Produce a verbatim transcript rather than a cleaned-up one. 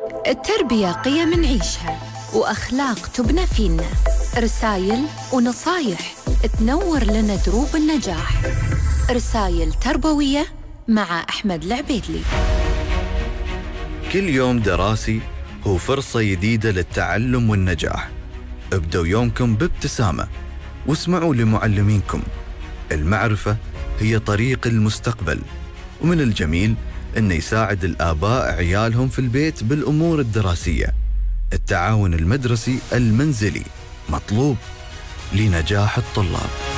التربية قيم نعيشها وأخلاق تبنى فينا، رسايل ونصايح تنور لنا دروب النجاح. رسايل تربوية مع أحمد العبيدلي. كل يوم دراسي هو فرصة جديدة للتعلم والنجاح. ابدوا يومكم بابتسامة واسمعوا لمعلمينكم. المعرفة هي طريق المستقبل، ومن الجميل أن يساعد الآباء عيالهم في البيت بالأمور الدراسية. التعاون المدرسي المنزلي مطلوب لنجاح الطلاب.